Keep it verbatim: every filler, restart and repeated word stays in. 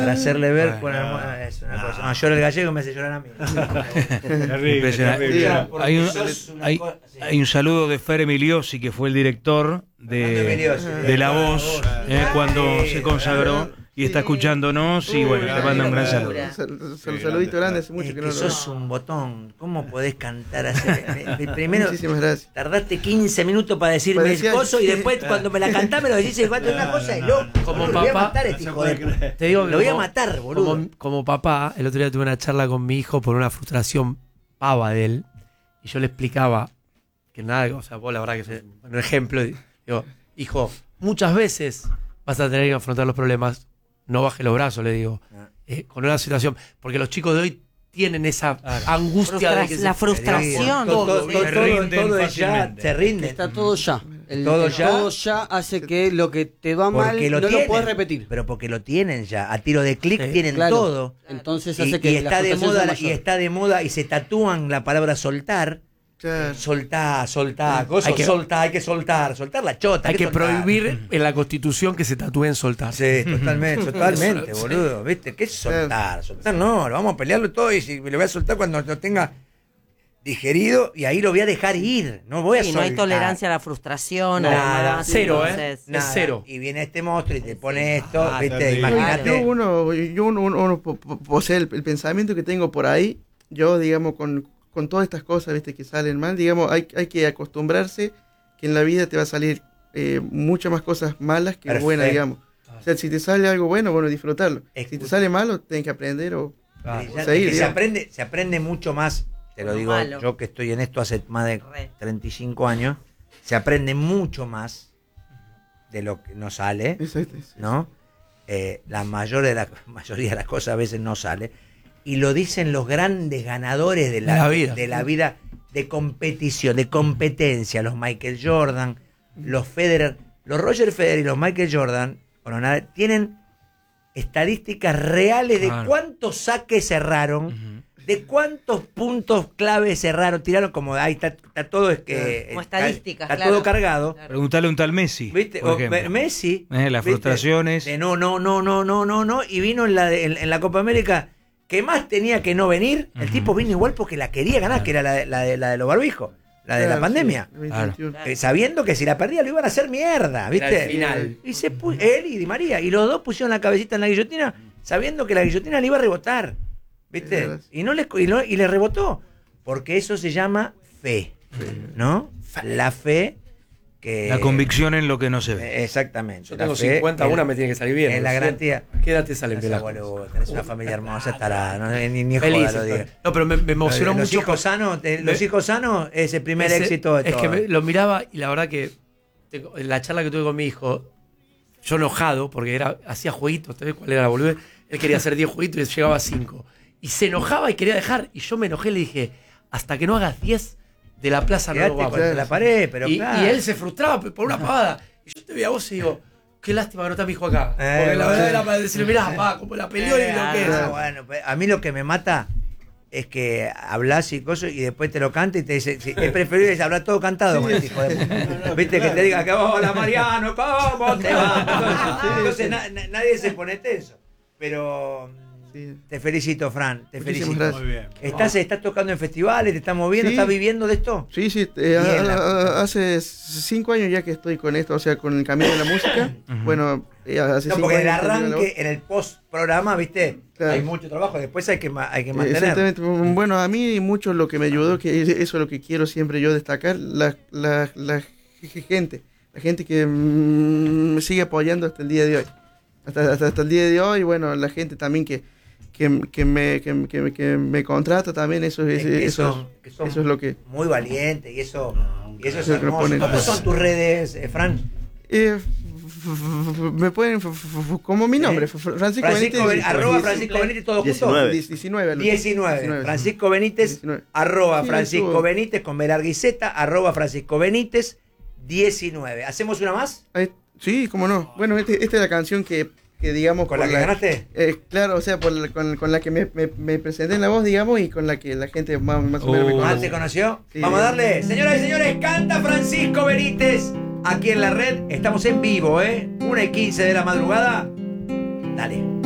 para hacerle ver Bueno, con hermo- es una cosa. No, llora el gallego y me hace llorar a mí. Terrible, Impresionante. terrible. Porque Hay un, sos una hay, cosa- sí. hay un saludo de Fer Emiliosi, que fue el director Fernando de, Emiliosi, de La Voz, eh, cuando Sí, se consagró y está Sí. escuchándonos. Y bueno, Uy, te manda un gran qué saludo. locura. Sal- sal- saludito grande, hace mucho Es que que no lo veo. sos un botón. ¿Cómo podés cantar así? Me- me- Primero Muchísimas gracias. tardaste quince minutos para decirme Parecía- el coso y después cuando me la cantás me lo decís igual de una cosa y loco. Como lo voy a papá, matar a este hijo de puta. Te digo que Lo voy a como- matar, boludo. Como, como papá, el otro día tuve una charla con mi hijo por una frustración pava de él. Y yo le explicaba que nada, o sea, vos la verdad que es un ejemplo. y Digo, hijo, muchas veces vas a tener que afrontar los problemas. No baje los brazos, le digo. eh, con una situación. Porque los chicos de hoy tienen esa angustia Frustra- de que la se- frustración. Todo, todo, Se todo, rinden todo es ya, fácilmente. se rinden. Está todo ya. El, Todo el ya. todo ya hace que lo que te va mal Porque lo no tienen, lo puedes repetir. pero porque lo tienen ya, a tiro de clic Sí, tienen claro. todo. Entonces Y, hace que y la está de frustración moda sea y mayor. está de moda y se tatúan la palabra soltar. Claro. Soltar, soltar, cosas, Hay que- soltar, hay que soltar, soltar la chota. Hay ¿qué que soltar? prohibir en la Constitución que se tatúen soltar. Sí, totalmente, totalmente, Sí. boludo. ¿Viste? ¿Qué es soltar? Soltar no, lo vamos a pelearlo todo y si lo voy a soltar cuando lo tenga digerido y ahí lo voy a dejar ir. No voy a Sí, no soltar. hay tolerancia a la frustración, a la Nada, maldad, cero, ¿eh? entonces- Nada. Es cero. Y viene este monstruo y te pone esto, Ah, ¿viste? terrible. Imagínate. Yo uno, yo uno, uno, uno po- po- posee el, el pensamiento que tengo por ahí, yo digamos con, con todas estas cosas, viste, que salen mal, digamos, hay, hay que acostumbrarse que en la vida te va a salir eh, muchas más cosas malas que Perfecto. buenas, digamos. O sea, si te sale algo bueno, bueno, disfrutarlo. Si Escucha. te sale malo, tienes que aprender o Brillante. seguir, Que se digamos. aprende, se aprende mucho más, te lo Lo digo malo. yo que estoy en esto hace más de Re. treinta y cinco años, se aprende mucho más de lo que no sale, Exacto. ¿no? Eh, la, mayor de la mayoría de las cosas a veces no sale. Y lo dicen los grandes ganadores de la, De la vida. de la vida de competición, de competencia. Los Michael Jordan, los Federer, los Roger Federer y los Michael Jordan, bueno, nada, tienen estadísticas reales de Claro. cuántos saques cerraron, de cuántos puntos clave cerraron, tiraron como ahí está, está todo es que Como está, estadísticas, está claro. todo cargado. Claro. Preguntale a un tal Messi. ¿Viste? por O ejemplo. Messi. Eh, las ¿viste? frustraciones. De no, no, no, no, no, no, no. Y vino en la, de- en, en la Copa América que más tenía que no venir. El Ujú. tipo vino igual porque la quería ganar, que era la de, la de, la de los barbijos, la de la Claro, pandemia. sí, veinte, Claro. veintiuno. Eh, sabiendo que si la perdía lo iban a hacer mierda, ¿viste? Era el final. Y se pu- él y Di María. Y los dos pusieron la cabecita en la guillotina sabiendo que la guillotina le iba a rebotar. ¿Viste? Claro. Y no le, y, no- y le rebotó. Porque eso se llama fe. ¿No? La fe que. La convicción en lo que no se ve. Eh, Exactamente. Yo la tengo fe cincuenta, en- una me tiene que salir bien. en la ¿no? garantía. ¿Qué edad te salen No de seas la boludo, tenés una familia hermosa, estará. No, ni, ni joda Feliz. lo digo. No, pero me, me emocionó Los mucho. hijos sanos, te- los Me- hijos sanos es el primer Ese- éxito de es todo. que me- lo miraba y la verdad que tengo- en la charla que tuve con mi hijo, yo enojado, porque era hacía jueguitos, ¿sabes cuál era la boludez? Él quería hacer diez jueguitos y llegaba a cinco. Y se enojaba y quería dejar. Y yo me enojé y le dije, hasta que no hagas diez de la plaza no Quedate lo vamos. contra la pared, pero y, claro. y él se frustraba por una pavada. Y yo te veía a vos y digo, qué lástima que no está mi hijo acá. Eh, Porque la bueno. verdad era para decirle, mirá, papá, como la peleó y lo que es. Ah, bueno, pues, a mí lo que me mata es que hablas y cosas y después te lo canta y te dice, sí, es preferible hablar todo cantado con el hijo de puta. Viste que te diga que hola Mariano, ¿cómo te va? Entonces na- na- nadie se pone tenso. Pero Sí. te felicito, Fran, te Muchísimas felicito. gracias. Muy bien. ¿Estás, estás tocando en festivales, te estás moviendo, Sí. estás viviendo de esto? Sí, sí, eh, a- Bien, la a- puta. hace cinco años ya que estoy con esto, o sea, con el camino de la música. Bueno, eh, hace No, cinco porque en el años que terminé la arranque, en el post programa, viste, Claro. hay mucho trabajo, después hay que, ma- hay que voz. mantener. Exactamente. Bueno, a mí mucho lo que me ayudó, que es- eso es lo que quiero siempre yo destacar, la, la, la gente, la gente que mm, me sigue apoyando hasta el día de hoy. Hasta, hasta, hasta el día de hoy, bueno, la gente también que, que, que, me, que, que- que me contrata también, eso, Es es, que eso, son- que son eso es lo que... muy valiente y eso, y eso es Creo que lo hermoso. ponen- ¿Cómo son tus redes, eh, Fran? Eh, f- f- f- me pueden, f- f- f- como mi nombre, ¿Eh? F- Francisco, Francisco Benítez. Ben- arroba Francisco Benítez, todo junto. diecinueve. diecinueve. diecinueve. Francisco Benítez, diecinueve. arroba Sí, Francisco estuvo. Benítez con B larga y Z, arroba Francisco Benítez, diecinueve. ¿Hacemos una más? Ahí- sí, cómo no. Bueno, este- esta es la canción que, que digamos... ¿Con por la que ganaste? Eh, claro, o sea, por la- con, con la que me, me- me presenté en la voz, digamos, y con la que la gente más, más o menos me Oh. ¿Más conoce. te conoció? Sí. Vamos a darle. Señoras y señores, canta Francisco Benítez aquí en la red. Estamos en vivo, ¿eh? una y quince de la madrugada. Dale.